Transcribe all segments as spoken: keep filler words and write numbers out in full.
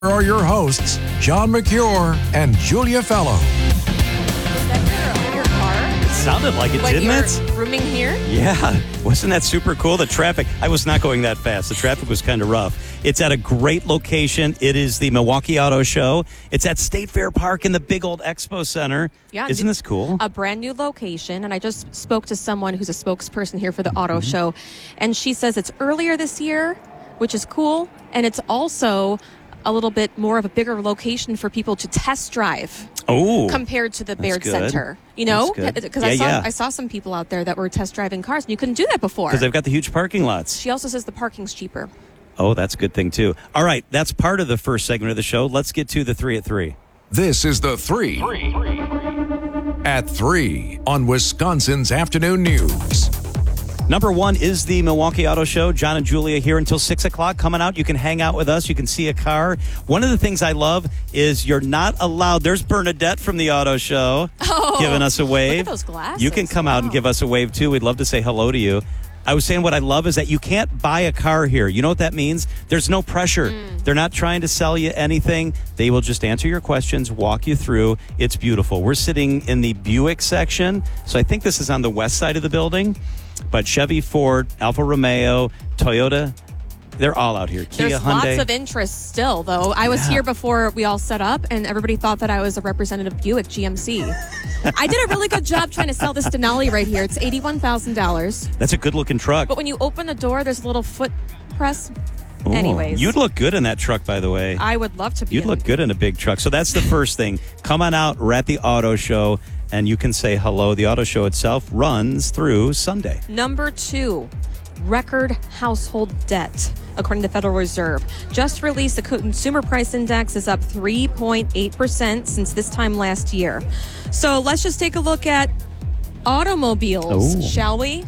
are your hosts, John McCure and Julia Fellow. Is that your, your car? It sounded like it, when didn't you're it? Rooming here? Yeah. Wasn't that super cool? The traffic, I was not going that fast. The traffic was kind of rough. It's at a great location. It is the Milwaukee Auto Show. It's at State Fair Park in the big old expo center. Yeah. Isn't this cool? A brand new location. And I just spoke to someone who's a spokesperson here for the auto Mm-hmm. show. And she says it's earlier this year, which is cool. And it's also a little bit more of a bigger location for people to test drive. Oh. Compared to the Baird good. Center. You know? Because Yeah, I saw yeah. I saw some people out there that were test driving cars, and you couldn't do that before. Because they've got the huge parking lots. She also says the parking's cheaper. Oh, that's a good thing, too. All right, that's part of the first segment of the show. Let's get to the three at three. This is the three, at three on Wisconsin's Afternoon News. Number one is the Milwaukee Auto Show. John and Julia here until six o'clock. Coming out, you can hang out with us. You can see a car. One of the things I love is you're not allowed. There's Bernadette from the Auto Show Oh, giving us a wave. look at those glasses. You can come out and Wow. give us a wave, too. We'd love to say hello to you. I was saying what I love is that you can't buy a car here. You know what that means? There's no pressure. Mm. They're not trying to sell you anything. They will just answer your questions, walk you through. It's beautiful. We're sitting in the Buick section, so I think this is on the west side of the building. But Chevy, Ford, Alfa Romeo, Toyota, they're all out here. Kia, There's Hyundai. lots of interest still, though. I was Yeah. here before we all set up, and everybody thought that I was a representative Buick G M C. I did a really good job trying to sell this Denali right here. It's eighty-one thousand dollars. That's a good-looking truck. But when you open the door, there's a little foot press. Oh, Anyways. You'd look good in that truck, by the way. I would love to be You'd in look good in a big truck. So that's the first thing. Come on out. We're at the auto show, and you can say hello. The auto show itself runs through Sunday. Number two, record household debt, according to the Federal Reserve. Just released, the Consumer Price Index is up three point eight percent since this time last year. So let's just take a look at automobiles, Oh. shall we?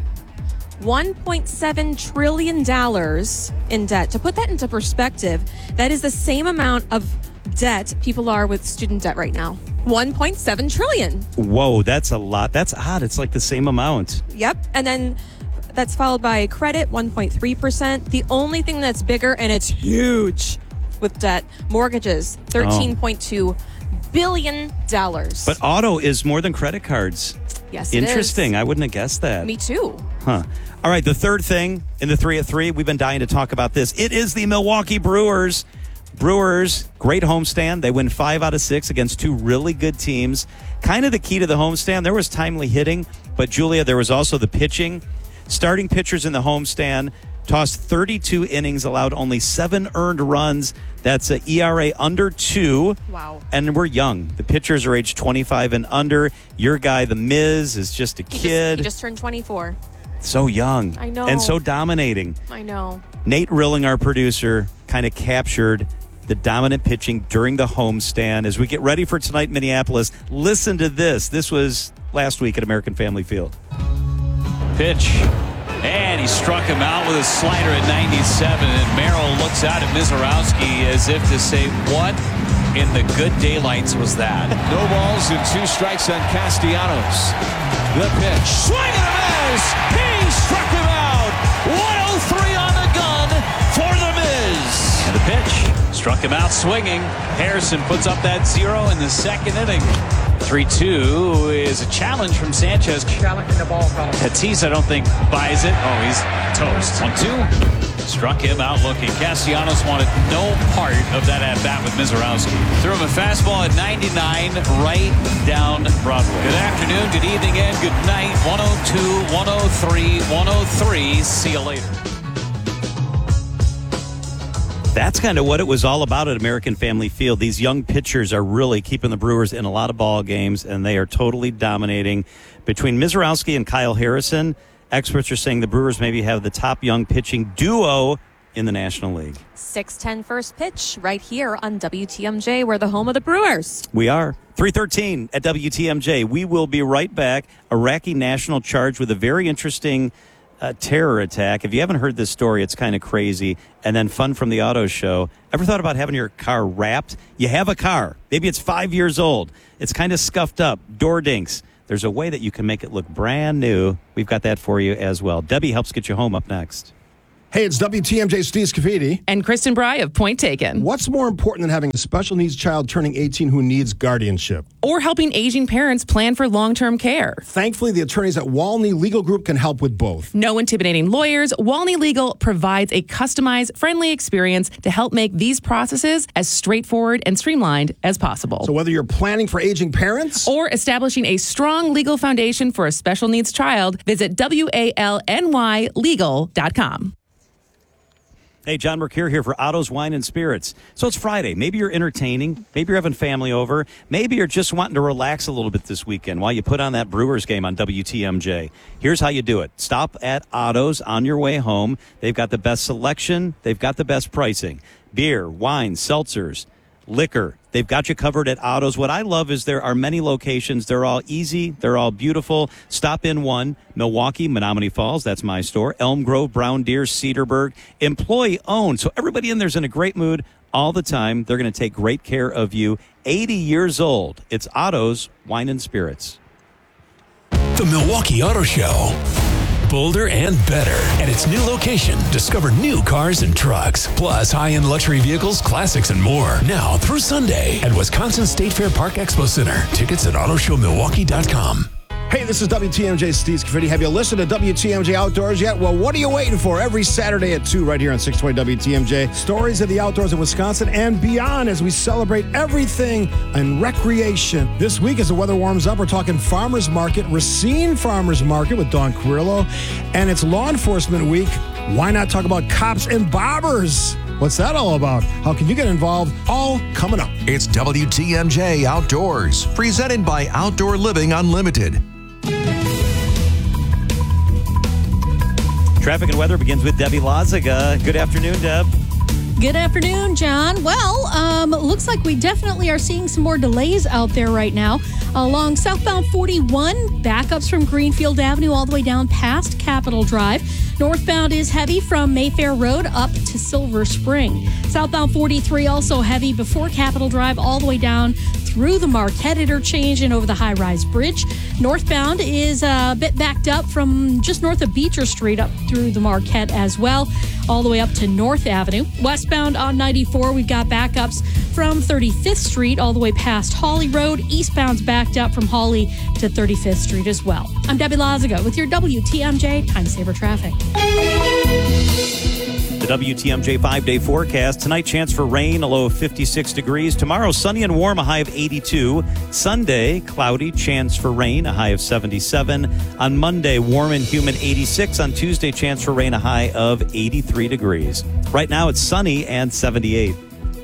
one point seven trillion dollars in debt. To put that into perspective, that is the same amount of debt people are with student debt right now. one point seven trillion. Whoa, that's a lot. That's odd. It's like the same amount. Yep. And then that's followed by credit, one point three percent. The only thing that's bigger, and it's huge with debt, mortgages, thirteen point two billion dollars. But auto is more than credit cards. yes, it is. Interesting. I wouldn't have guessed that. Me too. Huh. All right, the third thing in the three at three, we've been dying to talk about this. It is the Milwaukee Brewers. Brewers, great homestand. They win five out of six against two really good teams. Kind of the key to the homestand. There was timely hitting, but Julia, there was also the pitching. Starting pitchers in the homestand tossed thirty-two innings, allowed only seven earned runs. That's an E R A under two. Wow. And we're young. The pitchers are age twenty-five and under. Your guy, the Miz, is just a He kid. Just, he just turned twenty-four. So young. I know. And so dominating. I know. Nate Rilling, our producer, kind of captured the dominant pitching during the homestand. As we get ready for tonight in Minneapolis, listen to this. This was last week at American Family Field. Pitch. And he struck him out with a slider at ninety-seven. And Merrill looks out at Mizorowski as if to say, what in the good daylights was that? No balls and two strikes on Castellanos. The pitch. Swing and a miss. He struck him out. one oh three on the gun for the Miz. And the pitch struck him out swinging. Harrison puts up that zero in the second inning. three two is a challenge from Sanchez. Challenging the ball, fellas. Tatis, I don't think, buys it. Oh, he's toast. one two. Struck him out looking. Castellanos wanted no part of that at-bat with Mizorowski. Threw him a fastball at ninety-nine right down Broadway. Good afternoon, good evening, and good night. one oh two, one oh three, one oh three. See you later. That's kind of what it was all about at American Family Field. These young pitchers are really keeping the Brewers in a lot of ball games, and they are totally dominating. Between Mizorowski and Kyle Harrison, experts are saying the Brewers maybe have the top young pitching duo in the National League. six ten first pitch right here on W T M J. We're the home of the Brewers. We are. three thirteen at W T M J. We will be right back. Iraqi national charged with a very interesting uh, terror attack. If you haven't heard this story, it's kind of crazy. And then fun from the auto show. Ever thought about having your car wrapped? You have a car. Maybe it's five years old. It's kind of scuffed up. Door dinks. There's a way that you can make it look brand new. We've got that for you as well. Debbie helps get you home up next. Hey, it's W T M J Steve Scafidi. And Kristen Bry of Point Taken. What's more important than having a special needs child turning eighteen who needs guardianship? Or helping aging parents plan for long-term care. Thankfully, the attorneys at Walney Legal Group can help with both. No intimidating lawyers, Walney Legal provides a customized, friendly experience to help make these processes as straightforward and streamlined as possible. So whether you're planning for aging parents or establishing a strong legal foundation for a special needs child, visit W A L N Y legal dot com. Hey, John Mercure here for Otto's Wine and Spirits. So it's Friday. Maybe you're entertaining. Maybe you're having family over. Maybe you're just wanting to relax a little bit this weekend while you put on that Brewers game on W T M J. Here's how you do it. Stop at Otto's on your way home. They've got the best selection. They've got the best pricing. Beer, wine, seltzers, liquor. They've got you covered at Otto's. What I love is there are many locations. They're all easy. They're all beautiful. Stop in one. Milwaukee, Menominee Falls. That's my store. Elm Grove, Brown Deer, Cedarburg. Employee owned. So everybody in there's in a great mood all the time. They're going to take great care of you. eighty years old. It's Otto's Wine and Spirits. The Milwaukee Auto Show. Bolder and better. At its new location, discover new cars and trucks, plus high-end luxury vehicles, classics, and more. Now through Sunday at Wisconsin State Fair Park Expo Center. Tickets at auto show milwaukee dot com. Hey, this is W T M J Steve Scafidi. Have you listened to W T M J Outdoors yet? Well, what are you waiting for? Every Saturday at two right here on six twenty W T M J. Stories of the outdoors of Wisconsin and beyond as we celebrate everything in recreation. This week, as the weather warms up, we're talking Farmers Market, Racine Farmers Market with Dawn Carrillo. And it's Law Enforcement Week. Why not talk about cops and bobbers? What's that all about? How can you get involved? All coming up. It's W T M J Outdoors, presented by Outdoor Living Unlimited. Traffic and weather begins with Debbie Lazaga. Good afternoon, Deb. Good afternoon, John. Well, um, looks like we definitely are seeing some more delays out there right now. Along southbound forty-one, backups from Greenfield Avenue all the way down past Capitol Drive. Northbound is heavy from Mayfair Road up to Silver Spring. Southbound forty-three also heavy before Capitol Drive all the way down through the Marquette interchange and over the high-rise bridge. Northbound is a bit backed up from just north of Beecher Street up through the Marquette as well, all the way up to North Avenue. Westbound on ninety-four, we've got backups from thirty-fifth Street all the way past Hawley Road. Eastbound's backed up from Hawley to thirty-fifth Street as well. I'm Debbie Lazaga with your W T M J Time Saver Traffic. The W T M J five-day forecast. Tonight, chance for rain, a low of fifty-six degrees. Tomorrow, sunny and warm, a high of eighty-two. Sunday, cloudy, chance for rain, a high of seventy-seven. On Monday, warm and humid, eighty-six. On Tuesday, chance for rain, a high of eighty-three degrees. Right now, it's sunny and seventy-eight.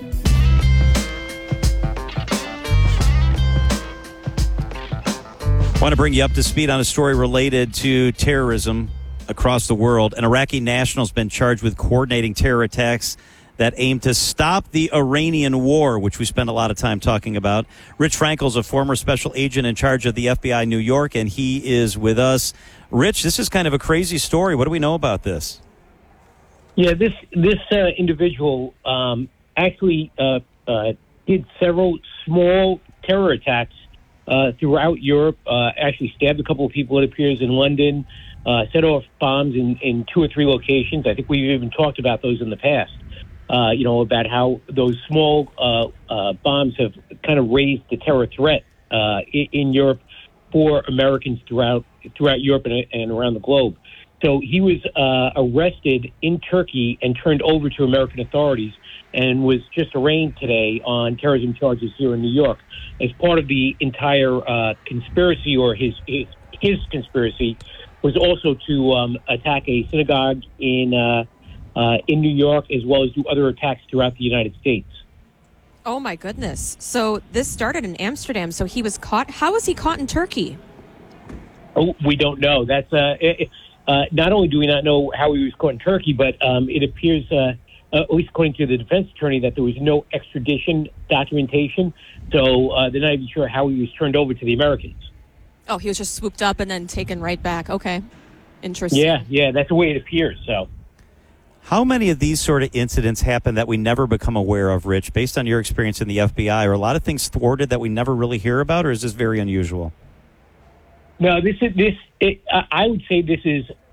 I want to bring you up to speed on a story related to terrorism across the world. An Iraqi national has been charged with coordinating terror attacks that aim to stop the Iranian war, which we spend a lot of time talking about. Rich Frankel is a former special agent in charge of the F B I New York, and he is with us. Rich, this is kind of a crazy story. What do we know about this? Yeah, this this uh, individual um, actually uh, uh, did several small terror attacks uh, throughout Europe, uh, actually stabbed a couple of people, it appears, in London, Uh, set off bombs in, in two or three locations. I think we've even talked about those in the past, uh, you know, about how those small uh, uh, bombs have kind of raised the terror threat uh, in, in Europe for Americans throughout throughout Europe and, and around the globe. So he was uh, arrested in Turkey and turned over to American authorities and was just arraigned today on terrorism charges here in New York as part of the entire uh, conspiracy, or his, his, his conspiracy was also to um, attack a synagogue in uh, uh, in New York, as well as do other attacks throughout the United States. Oh, my goodness. So this started in Amsterdam, so he was caught. How was he caught in Turkey? Oh, we don't know. That's uh, it, uh, not only do we not know how he was caught in Turkey, but um, it appears, uh, uh, at least according to the defense attorney, that there was no extradition documentation. So uh, they're not even sure how he was turned over to the Americans. Oh, he was just swooped up and then taken right back. Okay. Interesting. Yeah, yeah, that's the way it appears. So, how many of these sort of incidents happen that we never become aware of, Rich, based on your experience in the F B I? Are a lot of things thwarted that we never really hear about, or is this very unusual? No, this is this. It, uh, I would say this is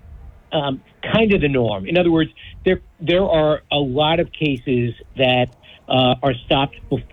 um, kind of the norm. In other words, there there are a lot of cases that uh, are stopped before